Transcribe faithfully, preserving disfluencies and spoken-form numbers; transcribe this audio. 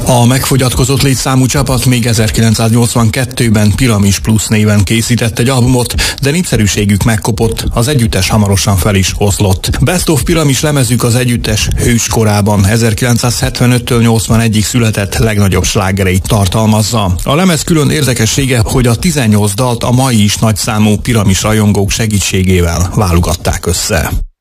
A megfogyatkozott létszámú csapat még ezerkilencszáznyolcvankettőben Piramis Plus néven készített egy albumot, de népszerűségük megkopott, az együttes hamarosan fel is oszlott. Best of Piramis lemezük az együttes hőskorában ezerkilencszázhetvenöttől nyolcvanegyig született legnagyobb slágereit tartalmazza. A lemez külön érdekessége, hogy a tizennyolc dalt a mai is nagyszámú Piramis rajongók segítségével válogatták össze.